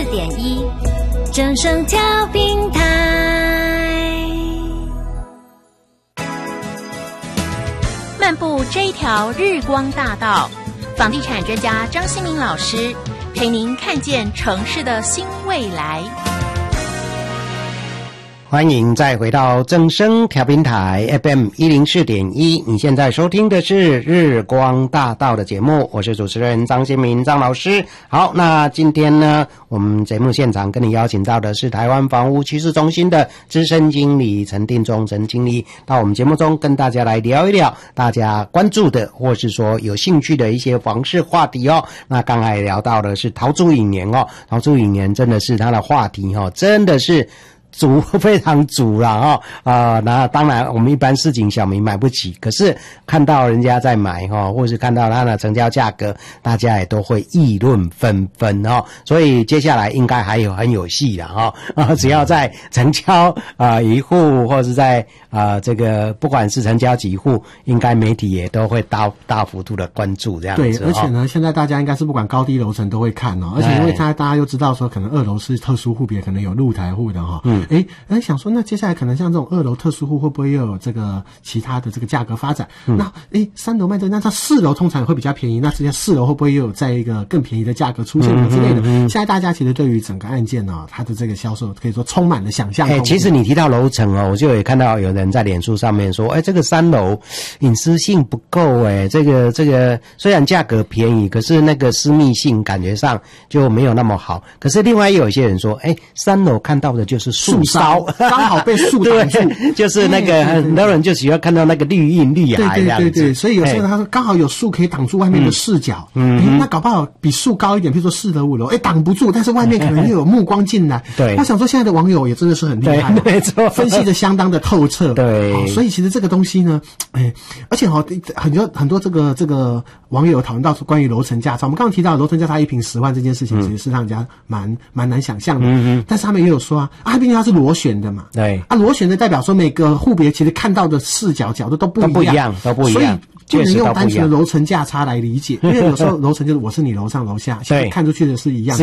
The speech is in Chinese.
104.1正声调频台。漫步这一条日光大道，房地产专家张新民老师陪您看见城市的新未来。 欢迎再回到正声调频台 FM 104.1，你现在收听的是日光大道的节目，我是主持人张新民张老师。好，那今天呢，我们节目现场跟你邀请到的是台湾房屋趋势中心的资深经理陈定忠陈经理，到我们节目中跟大家来聊一聊大家关注的或是说有兴趣的一些房市话题哦。那刚才聊到的是陶朱隐年哦，陶朱隐年真的是它的话题哦，真的是非常足啦那当然我们一般市井小民买不起，可是看到人家在买或是看到它的成交价格，大家也都会议论纷纷所以接下来应该还有很有戏啦只要在成交一户或是在这个不管是成交几户，应该媒体也都会大幅度的关注这样子。 对，而且呢现在大家应该是不管高低楼层都会看而且因为现在大家又知道说可能2楼是特殊户别，可能有露台户的想说那接下来可能像这种2楼特殊户会不会又有这个其他的这个价格发展那3楼卖这个，那它4楼通常会比较便宜，那直接4楼会不会又有在一个更便宜的价格出现之类的现在大家其实对于整个案件它的这个销售可以说充满了想象空间其实你提到楼层我就有看到有人在脸书上面说这个3楼隐私性不够这个虽然价格便宜，可是那个私密性感觉上就没有那么好。可是另外又有一些人说3楼看到的就是树梢刚好被树挡住就是那个很多人就喜欢看到那个绿荫绿海这样子。 对，所以有时候他说刚好有树可以挡住外面的视角那搞不好比树高一点，比如说4楼5楼挡不住，但是外面可能又有目光进来对，我想说现在的网友也真的是很厉害没错， 分析的相当的透彻对所以其实这个东西呢而且很多这个网友讨论到关于楼层价差，我们刚刚提到楼层价差1坪10万这件事情其实是让人家蛮难想象的但是他们也有说毕竟它是螺旋的嘛对螺旋的代表说每个户别其实看到的视角角度都不一样都不一样， 所以不能用单纯的楼层价差来理解因为有时候楼层就是我是你楼上楼下，其实看出去的是一样的